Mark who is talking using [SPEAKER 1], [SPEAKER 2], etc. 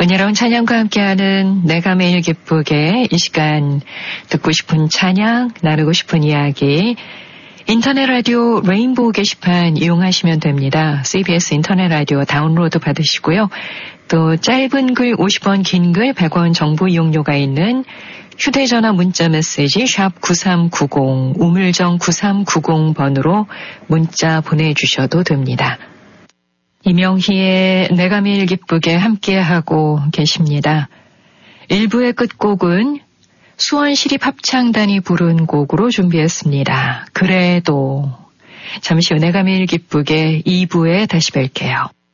[SPEAKER 1] 은혜로운 찬양과 함께하는 내가 매일 기쁘게 이 시간 듣고 싶은 찬양, 나누고 싶은 이야기 인터넷 라디오 레인보우 게시판 이용하시면 됩니다. CBS 인터넷 라디오 다운로드 받으시고요. 또 짧은 글 50원, 긴 글 100원 정보 이용료가 있는 휴대전화 문자 메시지 샵 9390 우물정 9390번으로 문자 보내주셔도 됩니다. 이명희의 내가 매일 기쁘게 함께하고 계십니다. 1부의 끝곡은 수원시립합창단이 부른 곡으로 준비했습니다. 그래도 잠시 후 내가 매일 기쁘게 2부에 다시 뵐게요.